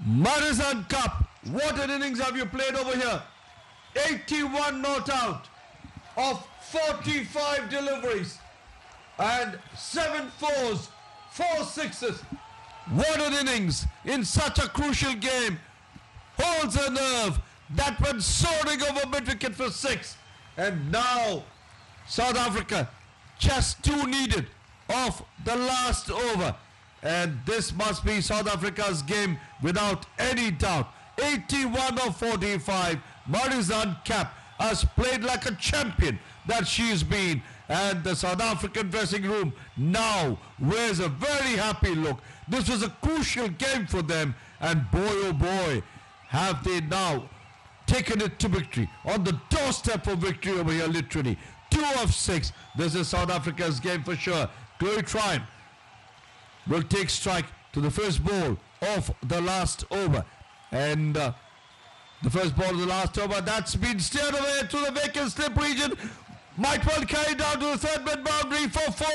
Madison Cup. What an innings have you played over here. 81 not out of 45 deliveries and 7 fours, 4 sixes. What an innings in such a crucial game. Holds a nerve. That went soaring over mid-wicket for 6. And now South Africa just 2 needed of the last over. And this must be South Africa's game without any doubt. 81 of 45. Marizanne Kapp has played like a champion that she's been. And the South African dressing room now wears a very happy look. This was a crucial game for them. And boy, oh boy, have they now taken it to victory. On the doorstep of victory over here, literally. 2 of 6. This is South Africa's game for sure. Chloe Tryon will take strike to the first ball of the last over. And the first ball of the last over, that's been steered away to the vacant slip region. Might well carry down to the third mid boundary for 4.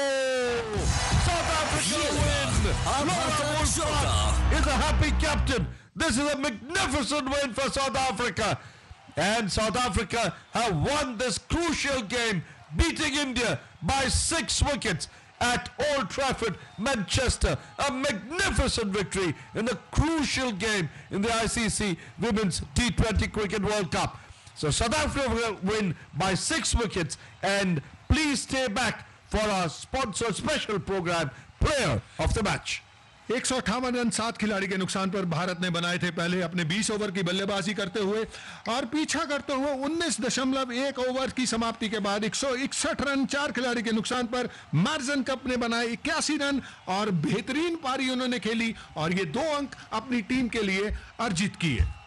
South Africa win. Laura Wolfpack is a happy captain. This is a magnificent win for South Africa. And South Africa have won this crucial game, beating India by 6 wickets at Old Trafford, Manchester. A magnificent victory in a crucial game in the ICC Women's T20 Cricket World Cup. So South Africa win by 6 wickets. And please stay back for our sponsored special program, Player of the Match. 158 run 7 खिलाड़ी के नुकसान पर भारत ने बनाए थे पहले अपने 20 over की बल्लेबाजी करते हुए और पीछा करते हुए 19.1 ओवर की समाप्ति के बाद 161 रन 4 खिलाड़ी के नुकसान पर मार्जन कप ने बनाए 81 रन और बेहतरीन पारी उन्होंने खेली और ये 2 अंक अपनी टीम के लिए अर्जित किए।